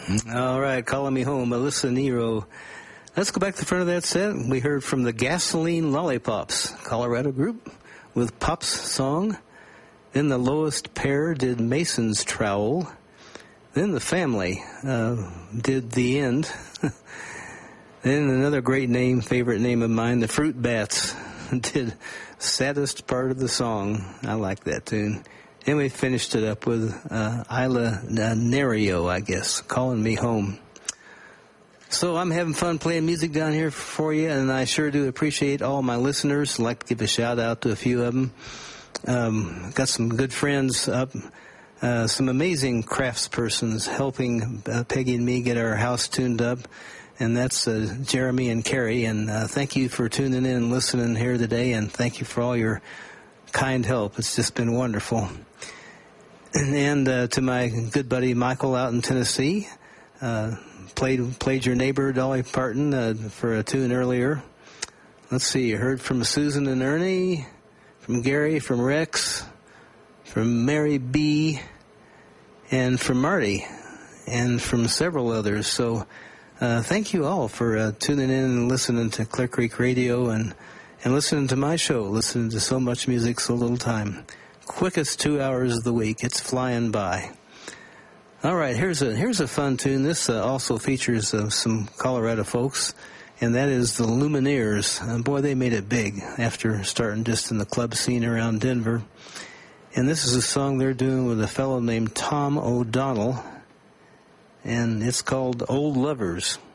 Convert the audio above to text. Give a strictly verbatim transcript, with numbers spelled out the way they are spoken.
All right, Calling Me Home, Alyssa Nero. Let's go back to the front of that set. We heard from the Gasoline Lollipops, Colorado group, with Pop's Song. Then the Lowest Pair did Mason's Trowel. Then the Family uh, did The End. Then another great name, favorite name of mine, the Fruit Bats, did Saddest Part of the Song. I like that tune. Then we finished it up with uh, Isla Nerio, I guess, Calling Me Home. So I'm having fun playing music down here for you, and I sure do appreciate all my listeners. I'd like to give a shout-out to a few of them. Um, got some good friends up, uh, some amazing craftspersons helping uh, Peggy and me get our house tuned up, and that's uh, Jeremy and Carrie. And uh, thank you for tuning in and listening here today, and thank you for all your kind help. It's just been wonderful. And, and uh, to my good buddy Michael out in Tennessee, uh, played played your neighbor Dolly Parton uh, for a tune earlier. Let's see, you heard from Susan and Ernie, from Gary, from Rex, from Mary B, and from Marty, and from several others. So uh, thank you all for uh, tuning in and listening to Clear Creek Radio and, and listening to my show, listening to so much music, so little time. Quickest two hours of the week. It's flying by. All right, here's a here's a fun tune. This uh, also features uh, some Colorado folks, and that is the Lumineers. And boy, they made it big after starting just in the club scene around Denver. And this is a song they're doing with a fellow named Tom O'Donnell, and it's called Old Lovers.